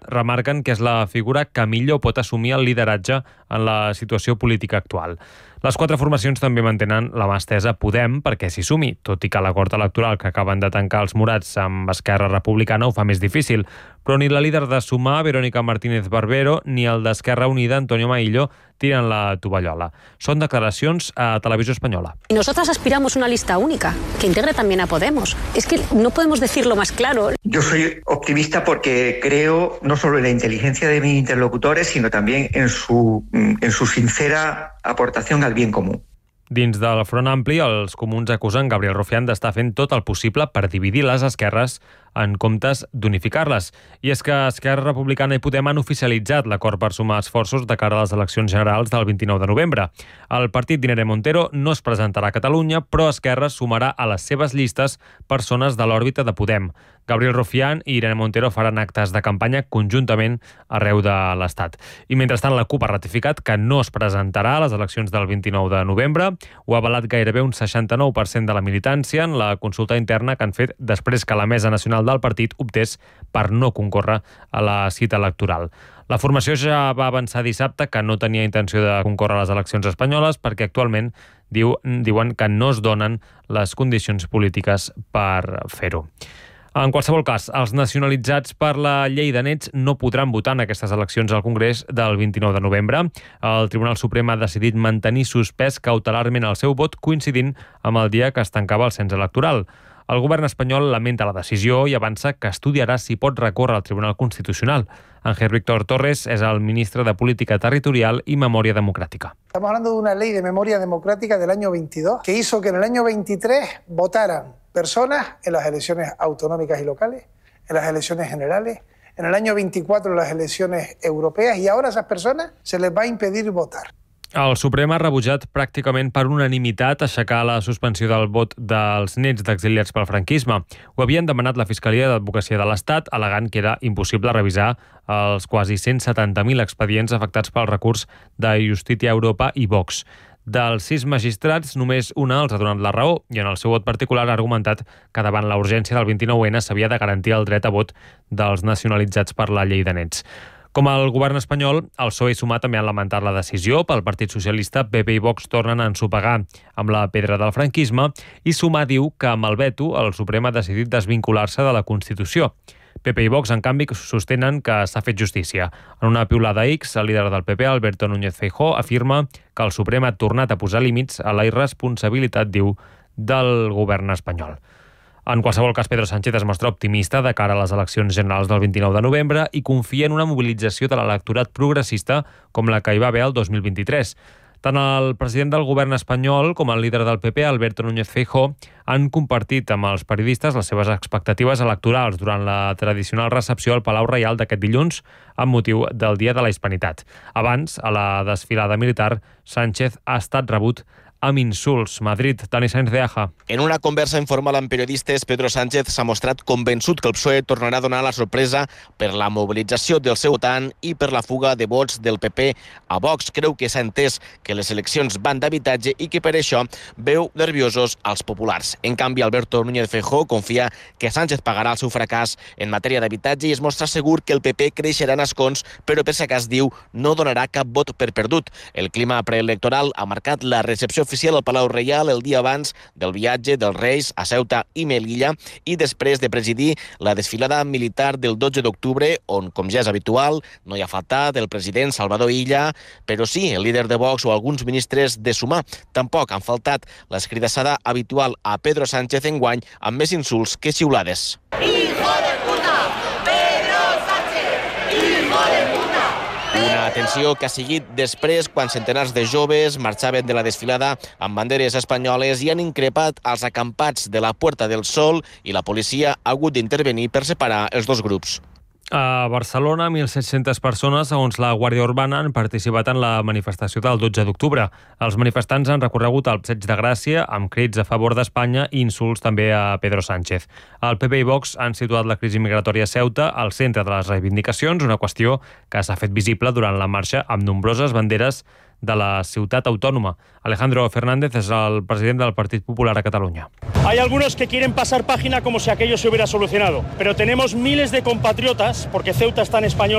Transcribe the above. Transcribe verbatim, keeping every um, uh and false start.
remarquen que és la figura que millor pot assumir el lideratge en la situació política actual. Les quatre formacions també mantenen la mà estesa Podem perquè s'hi sumi, tot i que l'acord electoral que acaben de tancar els morats amb Esquerra Republicana ho fa més difícil. Però ni la líder de Sumar, Verónica Martínez Barbero, ni el d'Esquerra Unida, Antonio Maillo, tiren la tovallola. Són declaracions a Televisió Espanyola. Y nosotras aspiramos a una lista única, que integre también a Podemos. Es que no podemos decirlo más claro. Yo soy optimista porque creo no solo en la inteligencia de mis interlocutores, sino también en su, en su sincera aportación al bien común. Dins del Front Ampli, els comuns acusen Gabriel Rufián d'estar fent tot el possible per dividir les esquerres en comptes d'unificar-les. I és que Esquerra Republicana i Podem han oficialitzat l'acord per sumar esforços de cara a les eleccions generals del vint-i-nou de novembre. El partit d'Irene Montero no es presentarà a Catalunya, però Esquerra sumarà a les seves llistes persones de l'òrbita de Podem. Gabriel Rufián i Irene Montero faran actes de campanya conjuntament arreu de l'Estat. I mentrestant la CUP ha ratificat que no es presentarà a les eleccions del vint-i-nou de novembre. Ho ha avalat gairebé un seixanta-nou per cent de la militància en la consulta interna que han fet després que la Mesa Nacional del partit optés per no concórrer a la cita electoral. La formació ja va avançar dissabte que no tenia intenció de concórrer a les eleccions espanyoles perquè actualment diu, diuen que no es donen les condicions polítiques per fer-ho. En qualsevol cas, els nacionalitzats per la llei de nets no podran votar en aquestes eleccions al Congrés del vint-i-nou de novembre. El Tribunal Suprem ha decidit mantenir suspès cautelarment el seu vot coincidint amb el dia que es tancava el cens electoral. El govern espanyol lamenta la decisió i avança que estudiarà si pot recórrer al Tribunal Constitucional. Ángel Víctor Torres es el ministro de Política Territorial y Memoria Democrática. Estamos hablando de una ley de memoria democrática del año veintidós que hizo que en el año veintitrés votaran personas en las elecciones autonómicas y locales, en las elecciones generales, en el año veinticuatro en las elecciones europeas, y ahora a esas personas se les va a impedir votar. El Suprem ha rebutjat pràcticament per unanimitat aixecar la suspensió del vot dels nets d'exiliats pel franquisme. Ho havien demanat la Fiscalia d'Advocacia de l'Estat, al·legant que era impossible revisar els quasi cent setanta mil expedients afectats pel recurs de Justícia Europa i Vox. Dels sis magistrats, només una els ha donat la raó i en el seu vot particular ha argumentat que davant la urgència del vint-i-nou ene s'havia de garantir el dret a vot dels nacionalitzats per la llei de nets. Com el govern espanyol, el P S O E i Sumar també han lamentat la decisió. Pel Partit Socialista, P P i Vox tornen a ensopegar amb la pedra del franquisme i Sumar diu que amb el veto el Suprem ha decidit desvincular-se de la Constitució. P P i Vox, en canvi, sostenen que s'ha fet justícia. En una piulada X, el líder del P P, Alberto Núñez Feijóo, afirma que el Suprem ha tornat a posar límits a la irresponsabilitat, diu, del govern espanyol. En qualsevol cas, Pedro Sánchez es mostra optimista de cara a les eleccions generals del vint-i-nou de novembre i confia en una mobilització de l'electorat progressista com la que hi va haver el dos mil vint-i-tres. Tant el president del govern espanyol com el líder del P P, Alberto Núñez Feijóo, han compartit amb els periodistes les seves expectatives electorals durant la tradicional recepció al Palau Reial d'aquest dilluns amb motiu del Dia de la Hispanitat. Abans, a la desfilada militar, Sánchez ha estat rebut amb insults. Madrid, Dani Sainz de Aja. En una conversa informal amb periodistes, Pedro Sánchez s'ha mostrat convençut que el P S O E tornarà a donar la sorpresa per la mobilització del seu votant i per la fuga de vots del P P a Vox. Creu que s'ha entès que les eleccions van d'habitatge i que per això veu nerviosos als populars. En canvi, Alberto Núñez Feijóo confia que Sánchez pagarà el seu fracàs en matèria d'habitatge i es mostra segur que el P P creixerà en escons, però per si cas diu no donarà cap vot per perdut. El clima preelectoral ha marcat la recepció oficial al Palau Reial el dia abans del viatge dels Reis a Ceuta i Melilla i després de presidir la desfilada militar del dotze d'octubre, on, com ja és habitual, no hi ha faltat el president Salvador Illa, però sí el líder de Vox o alguns ministres de Sumar. Tampoc han faltat l'escridassada habitual a Pedro Sánchez enguany amb més insults que xiulades. Hijo de puta! Pedro Sánchez! Hijo de puta! Una atenció que ha seguit després quan centenars de joves marxaven de la desfilada amb banderes espanyoles i han increpat els acampats de la Puerta del Sol i la policia ha hagut d'intervenir per separar els dos grups. A Barcelona, mil set-centes persones, segons la Guàrdia Urbana, han participat en la manifestació del dotze d'octubre. Els manifestants han recorregut al Passeig de Gràcia amb crits a favor d'Espanya i insults també a Pedro Sánchez. El P P i Vox han situat la crisi migratòria a Ceuta al centre de les reivindicacions, una qüestió que s'ha fet visible durant la marxa amb nombroses banderes de la ciutat autònoma. Alejandro Fernández es el president del Partit Popular a Cataluña. Hay algunos que quieren pasar página como si aquello se hubiera solucionado, pero tenemos miles de compatriotas, porque Ceuta está en español,